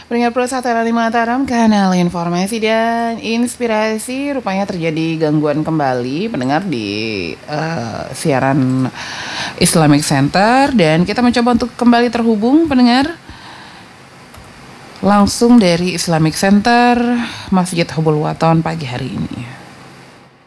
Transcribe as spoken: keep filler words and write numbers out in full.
Pendengar Pro satu lima Mataram, kanal informasi dan inspirasi. Rupanya terjadi gangguan kembali pendengar di uh, siaran Islamic Center. Dan kita mencoba untuk kembali terhubung pendengar langsung dari Islamic Center Masjid Hubul Waton pagi hari ini.